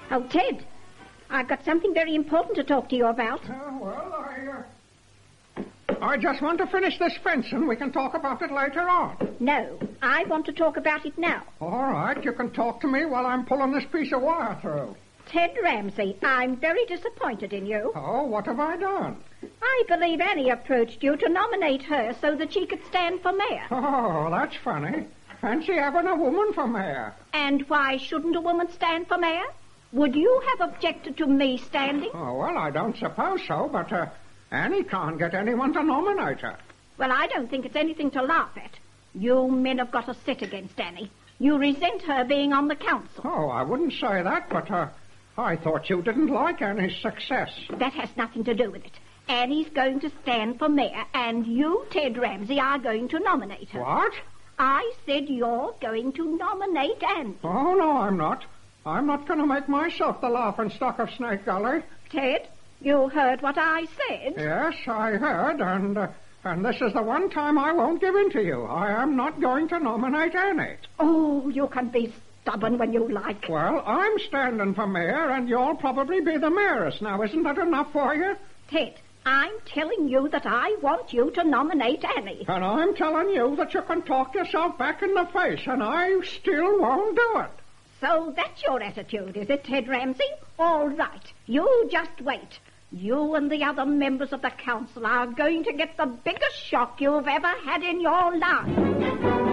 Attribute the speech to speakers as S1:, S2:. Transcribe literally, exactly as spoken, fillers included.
S1: Oh, Ted, I've got something very important to talk to you about.
S2: Uh, well, I, uh, I just want to finish this fencing. We can talk about it later on.
S1: No, I want to talk about it now.
S2: All right, you can talk to me while I'm pulling this piece of wire through.
S1: Ted Ramsey, I'm very disappointed in you.
S2: Oh, what have I done?
S1: I believe Annie approached you to nominate her so that she could stand for mayor.
S2: Oh, that's funny. Fancy having a woman for mayor.
S1: And why shouldn't a woman stand for mayor? Would you have objected to me standing?
S2: Oh, well, I don't suppose so, but uh, Annie can't get anyone to nominate her.
S1: Well, I don't think it's anything to laugh at. You men have got a set against Annie. You resent her being on the council.
S2: Oh, I wouldn't say that, but uh, I thought you didn't like Annie's success.
S1: That has nothing to do with it. Annie's going to stand for mayor, and you, Ted Ramsey, are going to nominate her.
S2: What?
S1: I said you're going to nominate Annie.
S2: Oh, no, I'm not. I'm not going to make myself the laughing stock of Snake Gully.
S1: Ted, you heard what I said?
S2: Yes, I heard, and uh, and this is the one time I won't give in to you. I am not going to nominate Annie.
S1: Oh, you can be stubborn when you like.
S2: Well, I'm standing for mayor, and you'll probably be the mayoress. Now, isn't that enough for you?
S1: Ted, I'm telling you that I want you to nominate Annie.
S2: And I'm telling you that you can talk yourself back in the face, and I still won't do it.
S1: So that's your attitude, is it, Ted Ramsey? All right. You just wait. You and the other members of the council are going to get the biggest shock you've ever had in your life.